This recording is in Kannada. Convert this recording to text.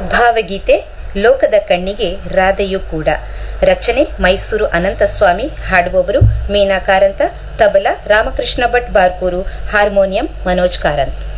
ಭಾವಗೀತೆ ಲೋಕದ ಕಣ್ಣಿಗೆ ರಾಧೆಯೂ ಕೂಡ. ರಚನೆ ಮೈಸೂರು ಅನಂತಸ್ವಾಮಿ. ಹಾಡುವವರು ಮೀನಾ ಕಾರಂತ, ತಬಲಾ ರಾಮಕೃಷ್ಣ ಭಟ್ ಬಾರ್ಕೂರು, ಹಾರ್ಮೋನಿಯಂ ಮನೋಜ್ ಕಾರಂತ್.